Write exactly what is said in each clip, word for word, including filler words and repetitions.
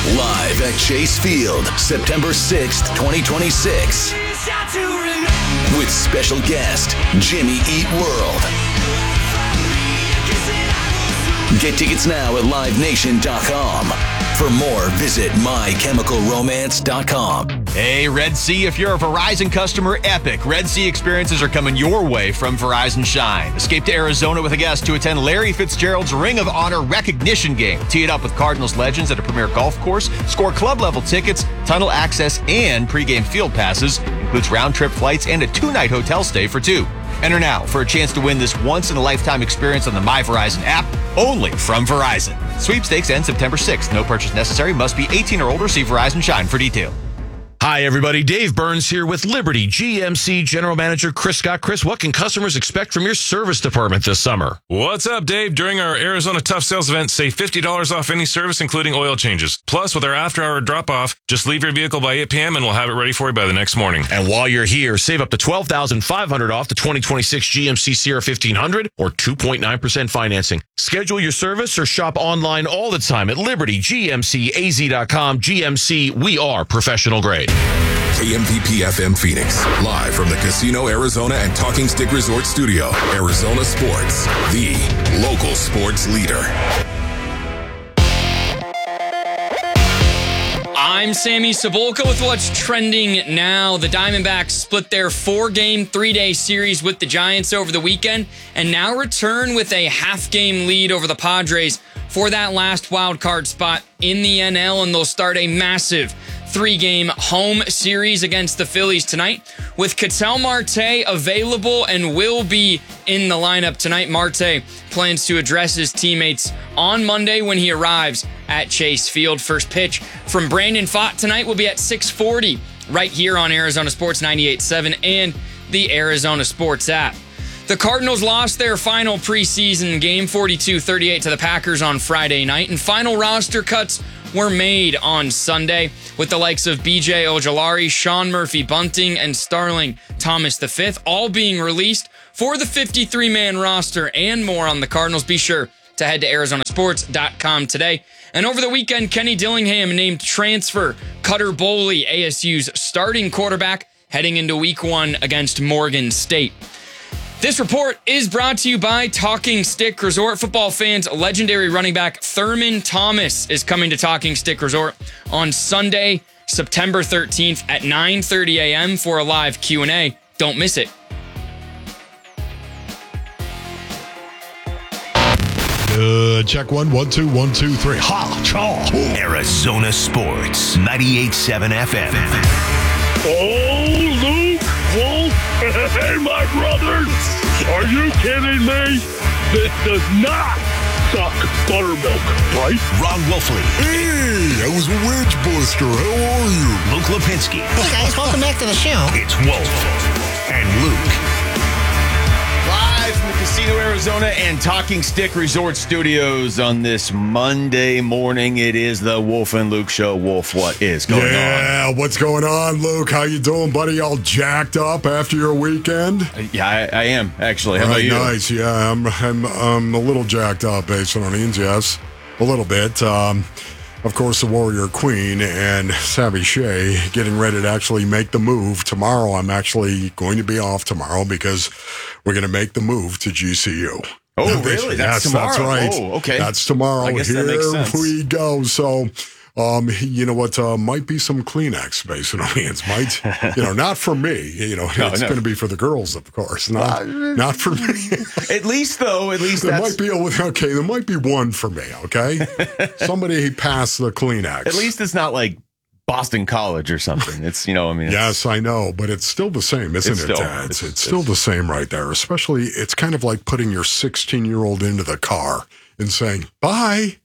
Live at Chase Field, September sixth, twenty twenty-six. With special guest, Jimmy Eat World. Get tickets now at live nation dot com. For more, visit my chemical romance dot com. Hey, Red Sea, if you're a Verizon customer, epic Red Sea experiences are coming your way from Verizon Shine. Escape to Arizona with a guest to attend Larry Fitzgerald's Ring of Honor recognition game. Tee it up with Cardinals legends at a premier golf course. Score club-level tickets, tunnel access, and pregame field passes. Includes round-trip flights and a two-night hotel stay for two. Enter now for a chance to win this once-in-a-lifetime experience on the My Verizon app, only from Verizon. Sweepstakes ends September sixth. No purchase necessary. Must be eighteen or older. See Verizon Shine for detail. Hi, everybody. Dave Burns here with Liberty G M C General Manager Chris Scott. Chris, what can customers expect from your service department this summer? What's up, Dave? During our Arizona Tough Sales event, save fifty dollars off any service, including oil changes. Plus, with our after-hour drop-off, just leave your vehicle by eight p.m. and we'll have it ready for you by the next morning. And while you're here, save up to twelve thousand five hundred dollars off the twenty twenty-six G M C Sierra fifteen hundred or two point nine percent financing. Schedule your service or shop online all the time at liberty g m c a z dot com. G M C, we are professional grade. K M V P F M Phoenix, live from the Casino Arizona and Talking Stick Resort Studio. Arizona Sports, the local sports leader. I'm Sammy Cebulka with what's trending now. The Diamondbacks split their four-game, three-day series with the Giants over the weekend and now return with a half-game lead over the Padres for that last wild card spot in the N L, and they'll start a massive three-game home series against the Phillies tonight with Ketel Marte available and will be in the lineup tonight. Marte plans to address his teammates on Monday when he arrives at Chase Field. First pitch from Brandon Pfaadt tonight will be at six forty right here on Arizona Sports ninety-eight point seven and the Arizona Sports app. The Cardinals lost their final preseason game forty-two thirty-eight to the Packers on Friday night, and final roster cuts were made on Sunday with the likes of B J Ojulari, Sean Murphy-Bunting, and Starling Thomas the fifth all being released for the fifty-three man roster and more on the Cardinals. Be sure to head to arizona sports dot com today. And over the weekend, Kenny Dillingham named transfer Cutter Boley A S U's starting quarterback heading into week one against Morgan State. This report is brought to you by Talking Stick Resort. Football fans, legendary running back Thurman Thomas is coming to Talking Stick Resort on Sunday, September thirteenth at nine thirty a.m. for a live Q and A. Don't miss it. Uh, check one, one, two, one, two, three. Ha, chaw. Arizona Sports, ninety-eight point seven F M. Oh, Luke, Wolf, hey, my brothers, are you kidding me? This does not suck buttermilk, right? Ron Wolfley. Hey, I was a wedge buster. How are you? Luke Lipinski. Hey, guys, welcome back to the show. It's Wolf and Luke. Live from the Casino Arizona and Talking Stick Resort Studios on this Monday morning. It is the Wolf and Luke Show. Wolf, what is going yeah, on? Yeah, what's going on, Luke? How you doing, buddy? All jacked up after your weekend? Uh, yeah, I, I am, actually. How All about right, you? Nice. Yeah, I'm, I'm, I'm a little jacked up, based on onions, yes. A little bit. Um, of course, the Warrior Queen and Savvy Shea getting ready to actually make the move. Tomorrow, I'm actually going to be off tomorrow because we're going to make the move to G C U. Oh, really? That's yes, tomorrow? That's right. Oh, okay. That's tomorrow. I guess Here that makes sense. we go. So, um, you know what? Uh, might be some Kleenex, based on onions. Might, you know, not for me. You know, No, it's no. going to be for the girls, of course. Not, Uh, not for me. At least, though, at least There that's... might be a, okay. There might be one for me. Okay, somebody passed the Kleenex. At least it's not like Boston College or something. It's, you know, I mean... It's, Yes, I know, but it's still the same, isn't It's it, still- Dad? It's, it's- it's still the same right there. Especially, it's kind of like putting your sixteen-year-old into the car and saying, bye,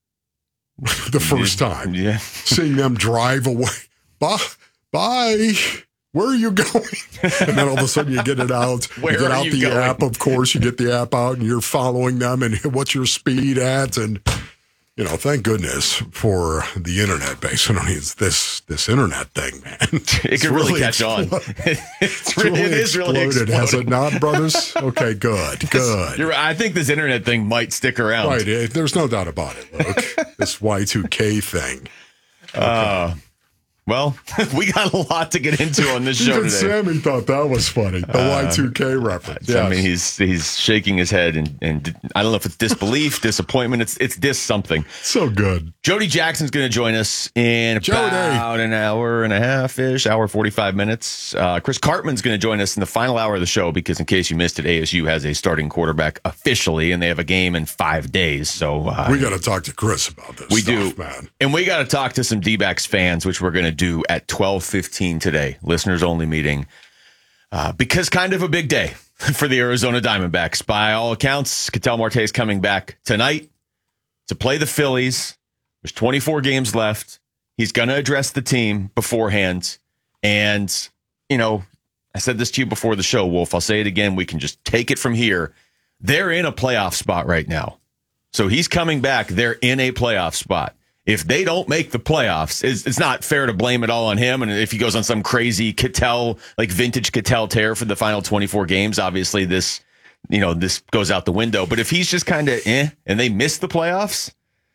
the first time. Yeah. Seeing them drive away. Bye, bye. Where are you going? And then all of a sudden you get it out. Where you get are out you the going? app, of course. You get the app out and you're following them and what's your speed at. And, you know, thank goodness for the internet, basically. It's this this internet thing, man. It It's could really catch exploded. on. It's It's really, really it is really exploded, has it exploding. not, brothers? Okay, good, good. You're right. I think this internet thing might stick around. Right, eh, there's no doubt about it, Luke. This Y two K thing. Uh, well, we got a lot to get into on this show Even today. Sammy thought that was funny. The Uh, Y two K reference. I Yes. mean, he's he's shaking his head, and, and I don't know if it's disbelief, disappointment. It's it's dis something. So good. Jody Jackson's going to join us in Jody. about an hour and a half ish, hour forty-five minutes. Uh, Chris Cartman's going to join us in the final hour of the show because, in case you missed it, A S U has a starting quarterback officially, and they have a game in five days. So uh, We got to talk to Chris about this. we stuff, do, man. and we got to talk to some D-backs fans, which we're going to do at twelve fifteen today, listeners only meeting, uh, because kind of a big day for the Arizona Diamondbacks. By all accounts, Ketel Marte is coming back tonight to play the Phillies. There's twenty-four games left. He's going to address the team beforehand. And, you know, I said this to you before the show, Wolf. I'll say it again. We can just take it from here. They're in a playoff spot right now. So he's coming back. They're in a playoff spot. If they don't make the playoffs, it's, it's not fair to blame it all on him. And if he goes on some crazy Ketel, like vintage Ketel tear for the final twenty-four games, obviously this, you know, this goes out the window. But if he's just kind of eh, and they miss the playoffs,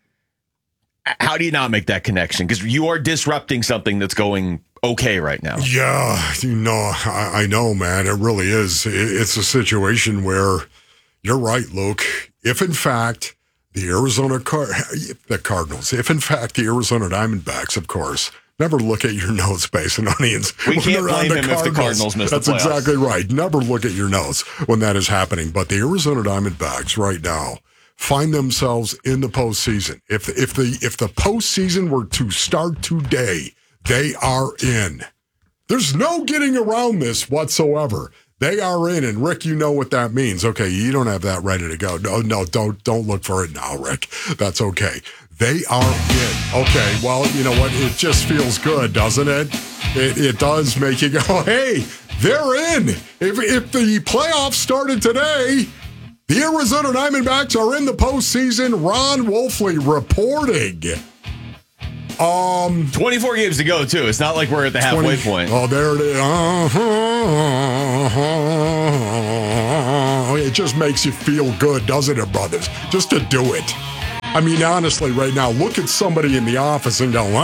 how do you not make that connection? Because you are disrupting something that's going okay right now. Yeah, you know, I, I know, man. It really is. It, it's a situation where you're right, Luke. If in fact the Arizona Car- the Cardinals, if in fact the Arizona Diamondbacks, of course, never look at your notes, Space and Onions. We when can't they're on blame him if the Cardinals miss the That's playoffs. exactly right. Never look at your notes when that is happening. But the Arizona Diamondbacks right now find themselves in the postseason. If if the if the postseason were to start today, they are in. There's no getting around this whatsoever. They are in, and Rick, you know what that means. Okay, you don't have that ready to go. No, no, don't don't look for it now, Rick. That's okay. They are in. Okay, well, you know what? It just feels good, doesn't it? It, it does make you go, hey, they're in. If if the playoffs started today, the Arizona Diamondbacks are in the postseason. Ron Wolfley reporting. Um, twenty-four games to go, too. It's not like we're at the halfway twenty point. Oh, there it is. Uh-huh. It just makes you feel good, doesn't it, brothers? Just to do it. I mean, honestly, right now, look at somebody in the office and go,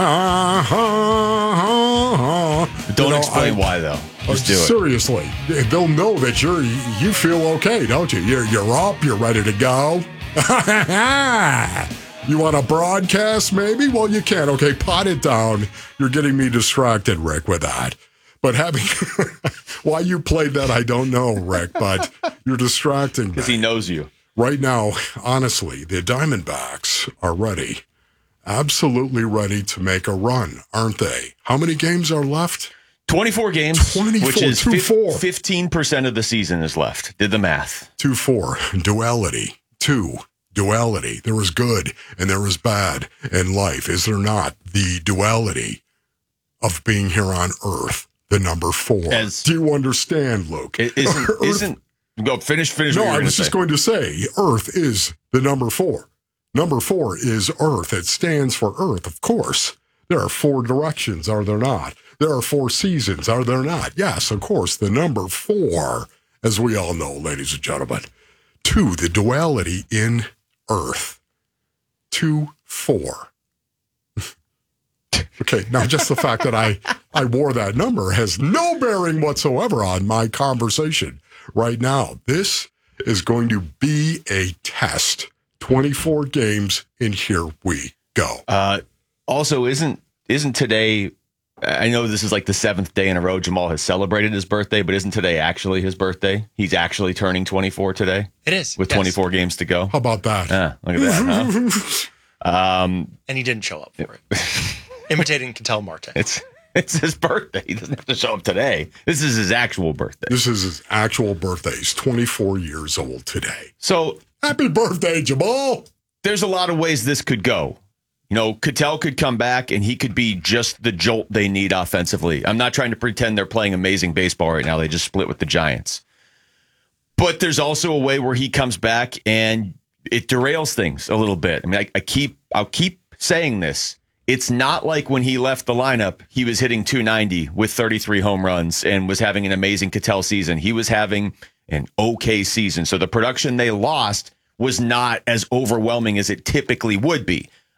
uh-huh. Don't You know, explain I- why, though. Just do it. Seriously, they'll know that you're you feel okay, don't you? You're you're up, you're ready to go. You want to broadcast, maybe? Well, you can. Okay, pot it down. You're getting me distracted, Rick, with that. But having why you played that, I don't know, Rick. But you're distracting me. Because he knows you. Right now, honestly, the Diamondbacks are ready, absolutely ready to make a run, aren't they? How many games are left? twenty-four games, twenty-four, which is two, four. fifteen percent of the season is left. Did the math. Two, four, duality. Two, duality. There is good and there is bad in life. Is there not? The duality of being here on Earth, the number four. As- Do you understand, Luke? It isn't, Earth- isn't, go finish, finish No, what you I were was gonna just say. going to say Earth is the number four. Number four is Earth. It stands for Earth, of course. There are four directions, are there not? There are four seasons, are there not? Yes, of course, the number four, as we all know, ladies and gentlemen. Two, the duality in Earth. Two, four. Okay, now just the fact that I, I wore that number has no bearing whatsoever on my conversation right now. This is going to be a test. twenty-four games, and here we go. Uh, also, isn't isn't today, I know this is like the seventh day in a row Jamal has celebrated his birthday, but isn't today actually his birthday? He's actually turning twenty-four today? It is. With yes. twenty-four games to go? How about that? Ah, look at that, huh? Um, And he didn't show up for it. Imitating Ketel Marte. it's it's his birthday. He doesn't have to show up today. This is his actual birthday. This is his actual birthday. He's twenty-four years old today. So Happy birthday, Jamal. there's a lot of ways this could go. You know, Ketel could come back and he could be just the jolt they need offensively. I'm not trying to pretend they're playing amazing baseball right now. They just split with the Giants. But there's also a way where he comes back and it derails things a little bit. I mean, I, I keep, I'll keep saying this. It's not like when he left the lineup, he was hitting two ninety with thirty-three home runs and was having an amazing Ketel season. He was having an okay season. So the production they lost was not as overwhelming as it typically would be.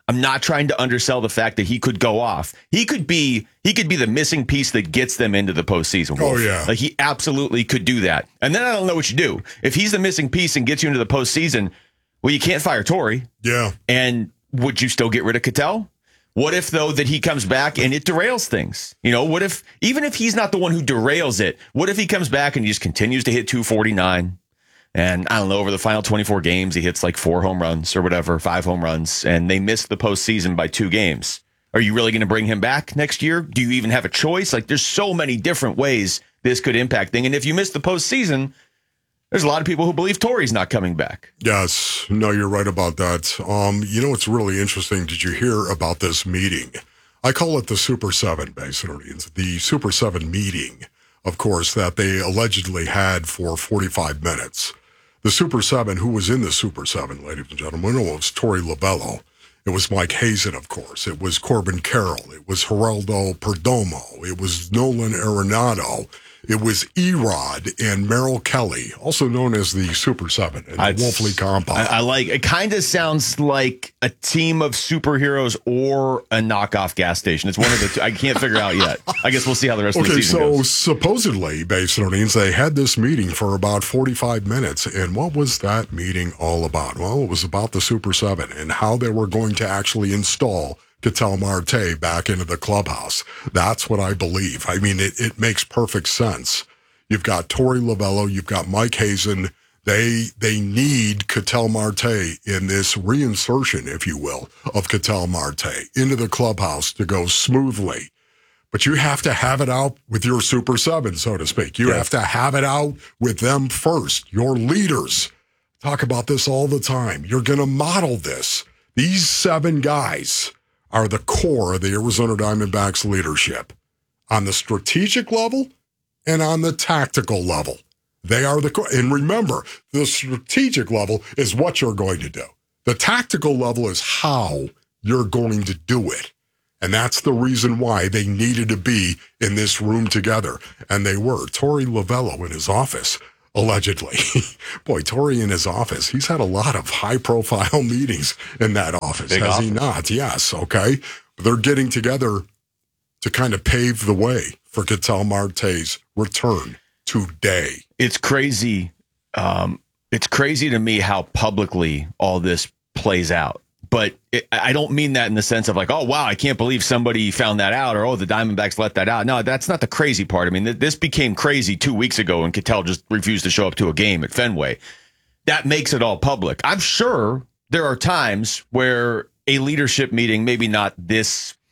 I'm not trying to undersell the fact that he could go off. He could be he could be the missing piece that gets them into the postseason. Oh, yeah. Like he absolutely could do that. And then I don't know what you do. If he's the missing piece and gets you into the postseason, well, you can't fire Torrey. Yeah. And would you still get rid of Cattell? What if, though, that he comes back and it derails things? You know, what if, even if he's not the one who derails it, what if he comes back and he just continues to hit two forty-nine? And I don't know, over the final twenty-four games, he hits like four home runs or whatever, five home runs, and they missed the postseason by two games. Are you really going to bring him back next year? Do you even have a choice? Like, there's so many different ways this could impact things. And if you miss the postseason, there's a lot of people who believe Torrey's not coming back. Yes. No, you're right about that. Um, you know what's really interesting? Did you hear about this meeting? I call it the Super Seven, basically. It's the Super Seven meeting, of course, that they allegedly had for forty-five minutes. The Super Seven, who was in the Super Seven, ladies and gentlemen, it was Torey Lovullo. It was Mike Hazen, of course. It was Corbin Carroll. It was Geraldo Perdomo. It was Nolan Arenado. It was Erod and Merrill Kelly, also known as the Super Seven and the Wolfley Compound. I, I like it. Kind of sounds like a team of superheroes or a knockoff gas station. It's one of the two. I can't figure out yet. I guess we'll see how the rest okay, of the season so goes. supposedly, based on it, they had this meeting for about forty-five minutes. And what was that meeting all about? Well, it was about the Super Seven and how they were going to actually install Ketel Marte back into the clubhouse. That's what I believe. I mean, it, it makes perfect sense. You've got Torey Lovullo, you've got Mike Hazen. They they need Ketel Marte in this reinsertion, if you will, of Ketel Marte into the clubhouse to go smoothly. But you have to have it out with your Super Seven, so to speak. You yes. have to have it out with them first, your leaders. Talk about this all the time. You're going to model this. These seven guys are the core of the Arizona Diamondbacks leadership on the strategic level and on the tactical level. They are the core. And remember, the strategic level is what you're going to do. The tactical level is how you're going to do it. And that's the reason why they needed to be in this room together. And they were. Torey Lovullo in his office, allegedly. Boy, Torey in his office, he's had a lot of high-profile meetings in that office, Big has office. he not? Yes, okay. They're getting together to kind of pave the way for Ketel Marte's return today. It's crazy. Um, it's crazy to me how publicly all this plays out. But it, I don't mean that in the sense of like, oh, wow, I can't believe somebody found that out, or, oh, the Diamondbacks let that out. No, that's not the crazy part. I mean, th- this became crazy two weeks ago when Ketel just refused to show up to a game at Fenway. That makes it all public. I'm sure there are times where a leadership meeting, maybe not this